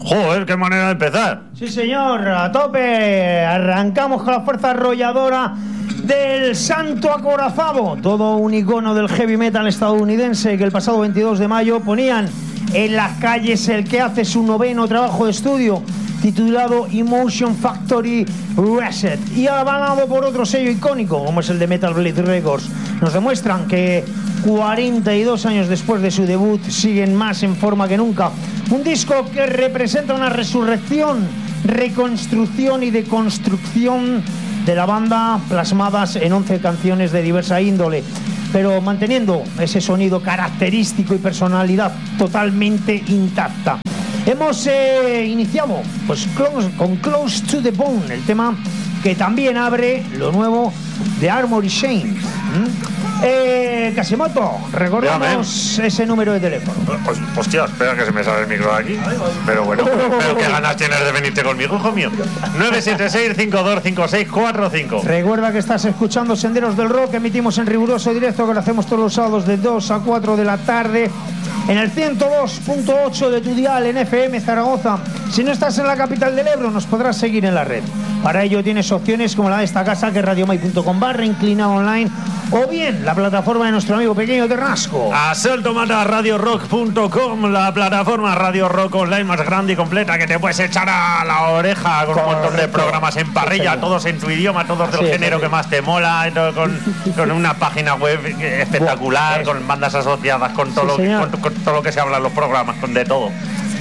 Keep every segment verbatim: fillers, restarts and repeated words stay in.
Joder, qué manera de empezar. Sí, señor, a tope. Arrancamos con la fuerza arrolladora del Santo Acorazado, todo un icono del heavy metal estadounidense que el pasado veintidós de mayo ponían en las calles el que hace su noveno trabajo de estudio titulado Emotion Factory Reset y avalado por otro sello icónico como es el de Metal Blade Records. Nos demuestran que cuarenta y dos años después de su debut siguen más en forma que nunca. Un disco que representa una resurrección, reconstrucción y deconstrucción de la banda plasmadas en once canciones de diversa índole, pero manteniendo ese sonido característico y personalidad totalmente intacta. Hemos eh, iniciado pues close, con Close to the Bone, el tema que también abre lo nuevo de Armory Shame. ¿Mm? Eh, Casimoto, recordamos Dígame. ese número de teléfono. Pues, hostia, espera que se me sale el micro de aquí. Pero bueno, pero qué ganas tienes de venirte conmigo, hijo mío. nueve siete seis, cinco dos cinco seis cuatro cinco. Recuerda que estás escuchando Senderos del Rock, emitimos en riguroso directo, que lo hacemos todos los sábados de dos a cuatro de la tarde en el ciento dos punto ocho de tu dial en F M Zaragoza. Si no estás en la capital del Ebro, nos podrás seguir en la red. Para ello tienes opciones como la de esta casa, que es radiomai punto com barra inclinado online, o bien la plataforma de nuestro amigo pequeño Terrasco. Asalto Mata Radio Rock punto com, la plataforma Radio Rock Online más grande y completa que te puedes echar a la oreja con Correcto. un montón de programas en parrilla, sí, todos en tu idioma, todos del sí, género sí. que más te mola, con, con una página web espectacular, con bandas asociadas, con todo, sí, lo, con, con todo lo que se habla en los programas, con de todo.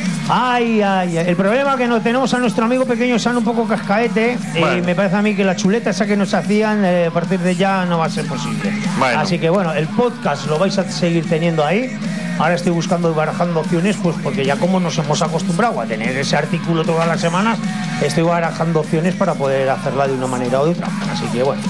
Ay, ay, ay, el problema es que no tenemos a nuestro amigo pequeño San un poco cascaete, bueno. y me parece a mí que la chuleta esa que nos hacían eh, a partir de ya no va a ser posible. Bueno. Así que bueno, el podcast lo vais a seguir teniendo ahí. Ahora estoy buscando y barajando opciones, pues porque ya como nos hemos acostumbrado a tener ese artículo todas las semanas, estoy barajando opciones para poder hacerla de una manera u otra. Así que bueno.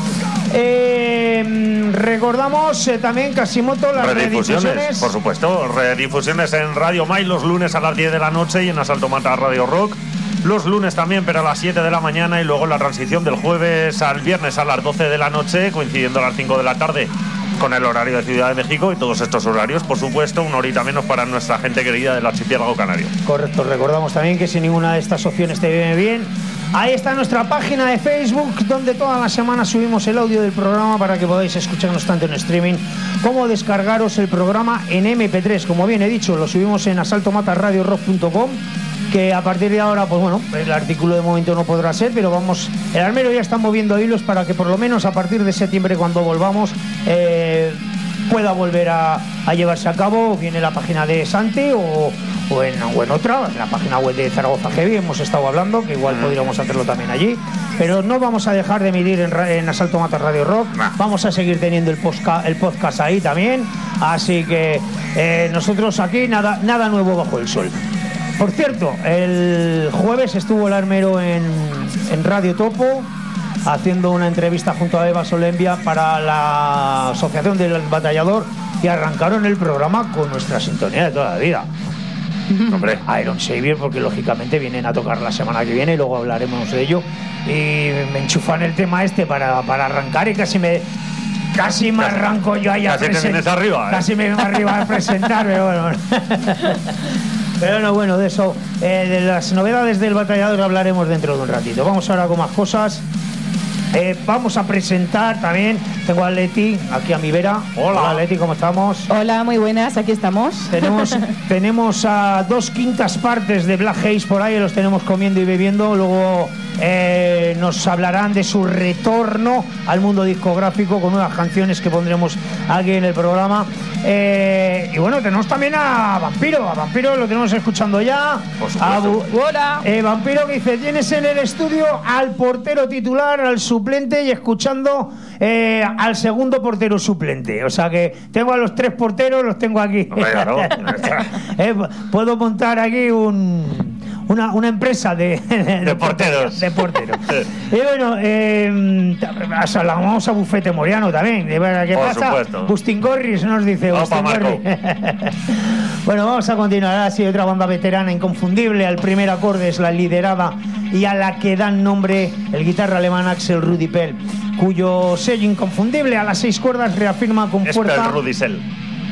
Eh, recordamos eh, también, Casimoto, las redifusiones, redifusiones. Por supuesto, redifusiones en Radio Mai los lunes a las diez de la noche y en Asalto Mata Radio Rock. Los lunes también, pero a las siete de la mañana, y luego la transición del jueves al viernes a las doce de la noche, coincidiendo a las cinco de la tarde con el horario de Ciudad de México, y todos estos horarios, por supuesto, una horita menos para nuestra gente querida del archipiélago canario. Correcto, recordamos también que si ninguna de estas opciones te viene bien, ahí está nuestra página de Facebook, donde todas las semanas subimos el audio del programa para que podáis escucharnos tanto en streaming como descargaros el programa en eme pe tres. Como bien he dicho, lo subimos en asalto mata radio rock punto com, que a partir de ahora, pues bueno, el artículo de momento no podrá ser, pero vamos, el armero ya está moviendo hilos para que por lo menos a partir de septiembre, cuando volvamos, eh, pueda volver a, a llevarse a cabo, bien en la página de Santi o, o, en, o en otra, en la página web de Zaragoza Heavy, hemos estado hablando, que igual podríamos hacerlo también allí, pero no vamos a dejar de emitir en, en Asalto Mata Radio Rock, vamos a seguir teniendo el, posca, el podcast ahí también, así que eh, nosotros aquí nada, nada nuevo bajo el sol. Por cierto, el jueves estuvo el armero en, en Radio Topo haciendo una entrevista junto a Eva Solembia para la Asociación del Batallador, y arrancaron el programa con nuestra sintonía de toda la vida. Hombre, Iron Savior, porque lógicamente vienen a tocar la semana que viene y luego hablaremos de ello. Y me enchufan el tema este para, para arrancar y casi me... Casi me arranco yo ahí a presentar. Casi te vienes arriba, ¿eh? Casi me vengo arriba a presentar, pero bueno. Pero no, bueno, de eso, eh, de las novedades del Batallador hablaremos dentro de un ratito. Vamos ahora con más cosas. Eh, vamos a presentar también, tengo a Leti aquí a mi vera. Hola. Hola Leti, ¿cómo estamos? Hola, muy buenas, aquí estamos. Tenemos, tenemos a dos quintas partes de Black Haze por ahí, los tenemos comiendo y bebiendo. Luego eh, nos hablarán de su retorno al mundo discográfico con nuevas canciones que pondremos aquí en el programa. Eh, y bueno, tenemos también a Vampiro. A Vampiro lo tenemos escuchando ya. Por supuesto. Hola. Eh, Vampiro, que dice: tienes en el estudio al portero titular, al suplente, y escuchando eh, al segundo portero suplente. O sea que tengo a los tres porteros, los tengo aquí. Claro. eh, puedo montar aquí un... Una, una empresa de, de, de porteros. De porteros. Y bueno, eh, la vamos a Bufete Moriano también. ¿Qué Por pasa? Supuesto. Bustin Gorris nos dice. Opa, Marco. Bueno, vamos a continuar. Ahora sí, otra banda veterana inconfundible. Al primer acorde es la liderada y a la que dan nombre el guitarra alemán Axel Rudi Pell, cuyo sello inconfundible a las seis cuerdas reafirma con fuerza. Espel Rudisell.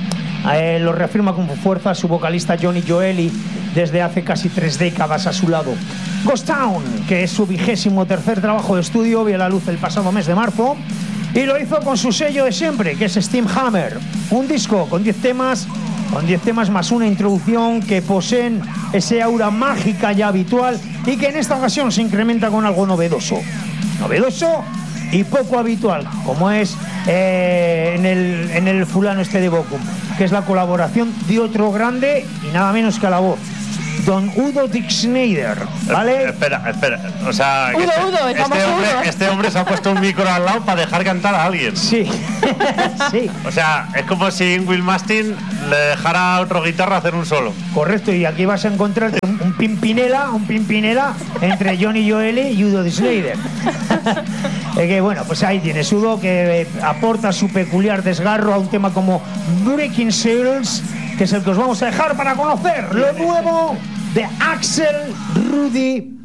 Eh, lo reafirma con fuerza su vocalista Johnny Joeli desde hace casi tres décadas a su lado. Ghost Town, que es su vigésimo tercer trabajo de estudio, vio la luz el pasado mes de marzo y lo hizo con su sello de siempre, que es Steam Hammer. Un disco con diez temas, con diez temas más una introducción que poseen ese aura mágica ya habitual y que en esta ocasión se incrementa con algo novedoso. Novedoso y poco habitual, como es eh, en, el, en el fulano este de Bochum, que es la colaboración de otro grande y nada menos que a la voz, Don Udo Dick Schneider, ¿vale? Eh, espera, espera, o sea, Udo, este, Udo, este, vamos, hombre, Udo. este hombre se ha puesto un micro al lado para dejar cantar a alguien. Sí, sí, O sea, es como si Will Mastin le dejara a otro guitarra hacer un solo. correcto, y aquí vas a encontrarte un, un pimpinela, un pimpinela entre Johnny Joeli y Udo Dick Schneider. Es que bueno, pues ahí tienes Udo que eh, aporta su peculiar desgarro a un tema como Breaking Souls, que es el que os vamos a dejar para conocer lo nuevo de Axel Rudi